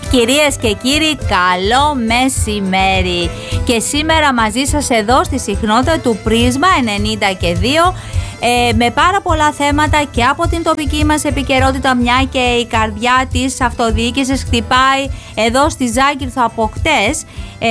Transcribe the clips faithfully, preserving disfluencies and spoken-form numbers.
Κυρίες και κύριοι, καλό μεσημέρι. Και σήμερα μαζί σας εδώ στη συχνότητα του Πρίσμα ενενήντα και δύο ε, με πάρα πολλά θέματα και από την τοπική μας επικαιρότητα, μια και η καρδιά της αυτοδιοίκησης χτυπάει εδώ στη Ζάκυνθο από χτες.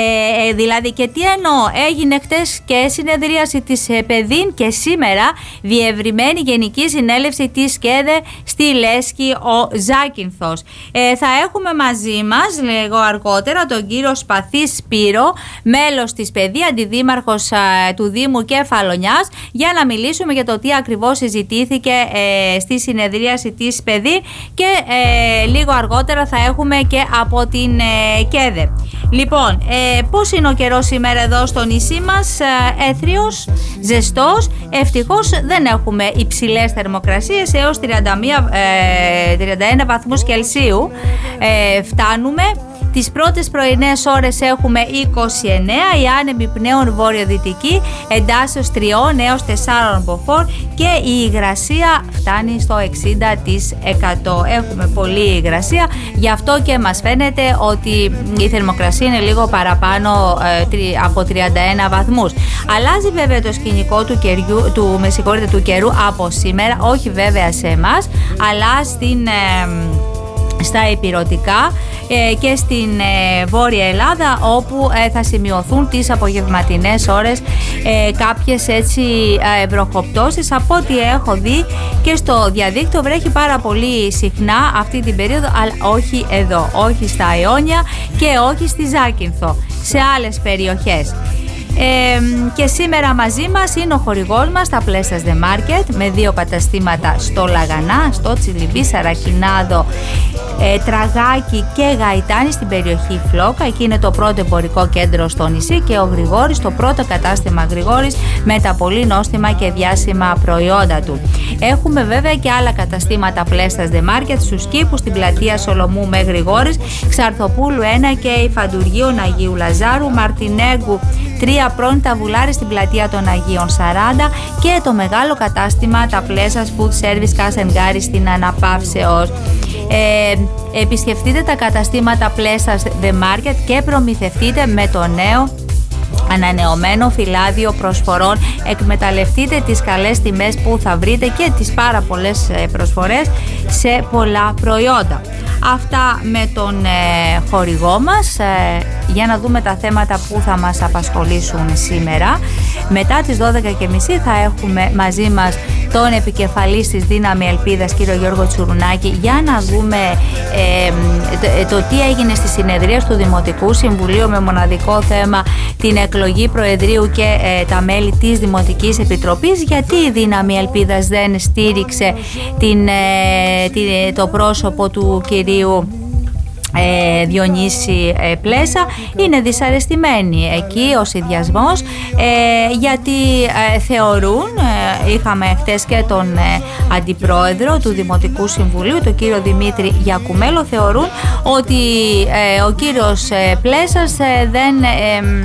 Ε, δηλαδή, και τι εννοώ, έγινε χτες και συνεδρίαση της ε, ΠΕΔΗΝ και σήμερα διευρυμένη Γενική Συνέλευση της ΚΕΔΕ στη Λέσχη ο Ζάκυνθος. Ε, θα έχουμε μαζί μας λίγο αργότερα τον κύριο Σπαθή Σπύρο, μέλος της ΠΕΔΗ, αντιδήμαρχος ε, του Δήμου Κεφαλονιάς, για να μιλήσουμε για το τι ακριβώς συζητήθηκε ε, στη συνεδρίαση της ΠΕΔΗ και ε, λίγο αργότερα θα έχουμε και από την ε, ΚΕΔΕ. Λοιπόν, ε, πώς είναι ο καιρός σήμερα εδώ στο νησί μας? Ε, έθριος, ζεστός, ευτυχώς δεν έχουμε υψηλές θερμοκρασίες, έως τριάντα μία, ε, τριάντα ένα βαθμούς Κελσίου ε, φτάνουμε. Τις πρώτες πρωινές ώρες έχουμε είκοσι εννέα, η άνεμη πνέων βορειοδυτική εντάσσεως τριών έως τεσσάρων μποφόρ και η υγρασία φτάνει στο εξήντα τοις εκατό. Έχουμε πολλή υγρασία, γι' αυτό και μας φαίνεται ότι η θερμοκρασία είναι λίγο παραπάνω ε, από τριάντα ένα βαθμούς. Αλλάζει βέβαια το σκηνικό του, καιριού, του, με συγχωρείτε, του καιρού από σήμερα, όχι βέβαια σε εμάς, αλλά στην... Ε, στα ηπειρωτικά ε, και στην ε, Βόρεια Ελλάδα, όπου ε, θα σημειωθούν τις απογευματινές ώρες ε, κάποιες έτσι ε, βροχοπτώσεις. Από ό,τι έχω δει και στο διαδίκτυο, βρέχει πάρα πολύ συχνά αυτή την περίοδο, αλλά όχι εδώ, όχι στα Ιόνια και όχι στη Ζάκυνθο, σε άλλες περιοχές. Ε, και σήμερα μαζί μας είναι ο χορηγός μας, τα Πλέσας The Market, με δύο καταστήματα στο Λαγανά, στο Τσιλιμπί, Σαρακινάδο, ε, Τραγάκι και Γαϊτάνη στην περιοχή Φλόκα. Εκεί είναι το πρώτο εμπορικό κέντρο στο νησί, και ο Γρηγόρης, το πρώτο κατάστημα Γρηγόρης, με τα πολύ νόστιμα και διάσημα προϊόντα του. Έχουμε βέβαια και άλλα καταστήματα Πλέσας The Market στους κήπους, στην πλατεία Σολομού με Γρηγόρης, Ξαρθοπούλου ένα και Υφαντουργείων Αγίου Λαζάρου, Μαρτινέγκου τρία πρώην Ταβουλάρη στην πλατεία των Αγίων σαράντα και το μεγάλο κατάστημα τα Πλέσας Food Service Κασενγκάρη στην Αναπαύσεως. Ε, επισκεφτείτε τα καταστήματα Πλέσας The Market και προμηθευτείτε με το νέο ανανεωμένο φυλάδιο προσφορών. Εκμεταλλευτείτε τις καλές τιμές που θα βρείτε και τις πάρα πολλές προσφορές σε πολλά προϊόντα. Αυτά με τον ε, χορηγό μας, ε, για να δούμε τα θέματα που θα μας απασχολήσουν σήμερα. Μετά τις δώδεκα και μισή θα έχουμε μαζί μας τον επικεφαλής της Δύναμη Ελπίδας, κύριο Γιώργο Τσουρουνάκη, για να δούμε ε, το, το τι έγινε στις συνεδρίες του Δημοτικού Συμβουλίου, με μοναδικό θέμα την εκλογή Προεδρείου και ε, τα μέλη της Δημοτικής Επιτροπής. Γιατί η Δύναμη Ελπίδας δεν στήριξε την, ε, την, το πρόσωπο του κυρίου Ε, Διονύση ε, Πλέσα? Είναι δυσαρεστημένοι εκεί ο συνδυασμός, ε, γιατί ε, θεωρούν, ε, είχαμε χτες και τον ε, αντιπρόεδρο του Δημοτικού Συμβουλίου, τον κύριο Δημήτρη Γιακουμέλο, θεωρούν ότι ε, ο κύριος ε, Πλέσας ε, δεν ε,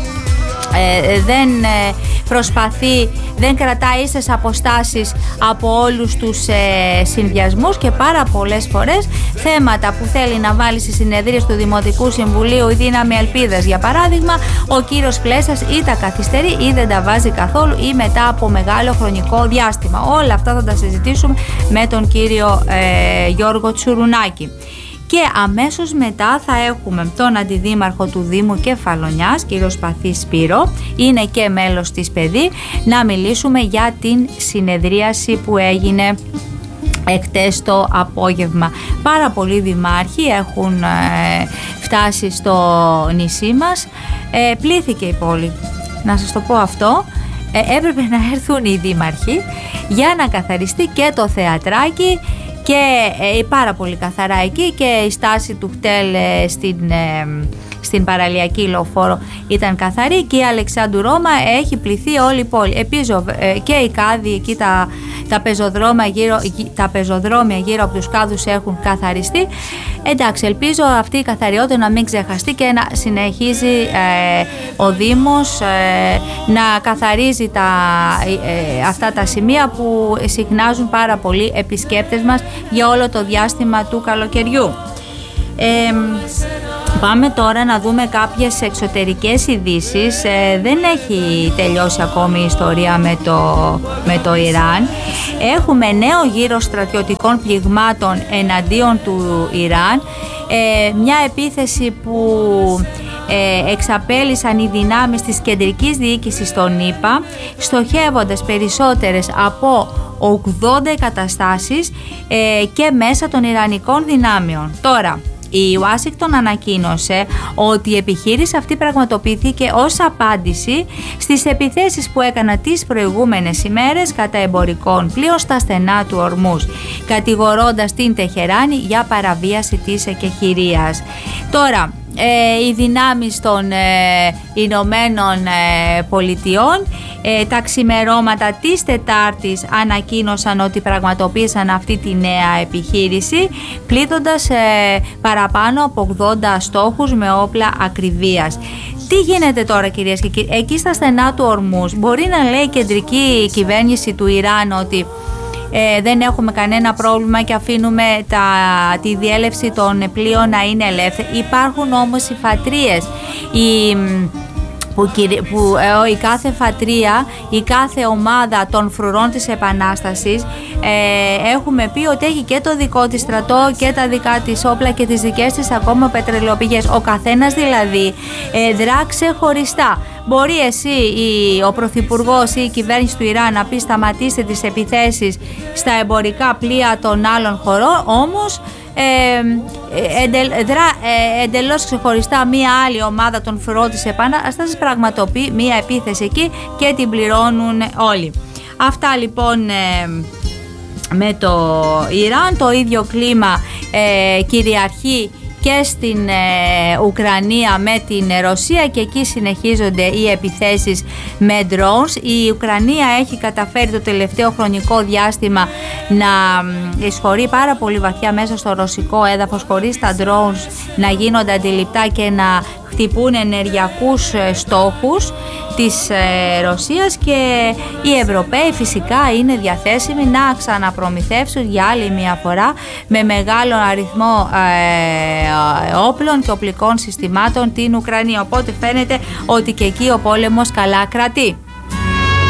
Ε, δεν ε, προσπαθεί, δεν κρατάει ίσες αποστάσεις από όλους τους ε, συνδυασμούς, και πάρα πολλές φορές θέματα που θέλει να βάλει στις συνεδρίες του Δημοτικού Συμβουλίου η Δύναμη Ελπίδας, για παράδειγμα, ο κύριος Πλέσας ή τα καθυστερεί ή δεν τα βάζει καθόλου ή μετά από μεγάλο χρονικό διάστημα. Όλα αυτά θα τα συζητήσουμε με τον κύριο ε, Γιώργο Τσουρουνάκη. Και αμέσως μετά θα έχουμε τον αντιδήμαρχο του Δήμου Κεφαλονιάς, κύριο Σπαθή Σπύρο, είναι και μέλος της ΠΕΔΗ, να μιλήσουμε για την συνεδρίαση που έγινε εχτες το απόγευμα. Πάρα πολλοί δημάρχοι έχουν ε, φτάσει στο νησί μας, ε, πλήθηκε η πόλη, να σας το πω αυτό. Ε, έπρεπε να έρθουν οι δήμαρχοι για να καθαριστεί και το θεατράκι, και ε, πάρα πολύ καθαρά εκεί, και η στάση του χτέλ ε, στην, ε, στην παραλιακή λεωφόρο ήταν καθαρή, και η Αλεξάνδρου Ρώμα έχει πληθεί όλη η πόλη. Επίσης ε, και οι κάδοι εκεί, τα, τα, πεζοδρόμια γύρω, τα πεζοδρόμια γύρω από τους κάδους έχουν καθαριστεί. Εντάξει, ελπίζω αυτή η καθαριότητα να μην ξεχαστεί και να συνεχίζει ε, ο Δήμος ε, να καθαρίζει τα, ε, αυτά τα σημεία που συχνάζουν πάρα πολλοί επισκέπτες μας για όλο το διάστημα του καλοκαιριού. Ε, Πάμε τώρα να δούμε κάποιες εξωτερικές ειδήσεις. Ε, δεν έχει τελειώσει ακόμη η ιστορία με το, με το Ιράν. Έχουμε νέο γύρο στρατιωτικών πληγμάτων εναντίον του Ιράν. Ε, μια επίθεση που ε, εξαπέλυσαν οι δυνάμεις της κεντρικής διοίκησης των ΗΠΑ, στοχεύοντας περισσότερες από ογδόντα εγκαταστάσεις ε, και μέσα των Ιρανικών δυνάμεων. Τώρα, η Ουάσιγκτον ανακοίνωσε ότι η επιχείρηση αυτή πραγματοποιήθηκε ως απάντηση στις επιθέσεις που έκαναν τις προηγούμενες ημέρες κατά εμπορικών πλοίων στα στενά του Ορμούζ, κατηγορώντας την Τεχεράνη για παραβίαση της εκεχηρίας. Τώρα, ε, οι δυνάμεις των ε, Ηνωμένων ε, Πολιτειών ε, τα ξημερώματα της Τετάρτης ανακοίνωσαν ότι πραγματοποίησαν αυτή τη νέα επιχείρηση, πλήττοντας ε, παραπάνω από ογδόντα στόχους με όπλα ακριβίας. Τι γίνεται τώρα, κυρίες και κύριοι? Εκεί στα στενά του Ορμούζ μπορεί να λέει η κεντρική κυβέρνηση του Ιράν ότι Ε, δεν έχουμε κανένα πρόβλημα και αφήνουμε τα, τη διέλευση των πλοίων να είναι ελεύθερη. Υπάρχουν όμως οι φατρίες, οι, που, που ε, η κάθε φατρία, η κάθε ομάδα των φρουρών της Επανάστασης, ε, έχουμε πει ότι έχει και το δικό της στρατό και τα δικά της όπλα και τις δικές της ακόμα πετρελαιοπηγές. Ο καθένας δηλαδή ε, δρά ξεχωριστά. Μπορεί εσύ, η, ο Πρωθυπουργός ή η κυβέρνηση του Ιράν να πει σταματήστε τις επιθέσεις στα εμπορικά πλοία των άλλων χωρών, όμως ε, εντελ, δρά, ε, εντελώς ξεχωριστά μία άλλη ομάδα των φρουρών της Επανάστασης πραγματοποιεί μία επίθεση εκεί και την πληρώνουν όλοι. Αυτά λοιπόν ε, με το Ιράν. Το ίδιο κλίμα ε, κυριαρχεί και στην ε, Ουκρανία με την Ρωσία, και εκεί συνεχίζονται οι επιθέσεις με drones. Η Ουκρανία έχει καταφέρει το τελευταίο χρονικό διάστημα να εισχωρεί πάρα πολύ βαθιά μέσα στο ρωσικό έδαφος, χωρίς τα drones να γίνονται αντιληπτά και να χτυπούν ενεργειακούς στόχους της Ρωσίας, και οι Ευρωπαίοι φυσικά είναι διαθέσιμοι να ξαναπρομηθεύσουν για άλλη μια φορά με μεγάλο αριθμό ε, όπλων και οπλικών συστημάτων την Ουκρανία. Οπότε φαίνεται ότι και εκεί ο πόλεμος καλά κρατεί.